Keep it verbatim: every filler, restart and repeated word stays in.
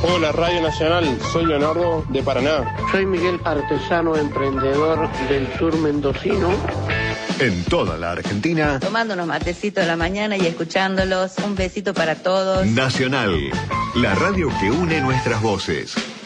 Hola, Radio Nacional, soy Leonardo de Paraná. Soy Miguel, artesano emprendedor del sur mendocino. En toda la Argentina, tomando unos matecitos de la mañana y escuchándolos. Un besito para todos. Nacional, la radio que une nuestras voces.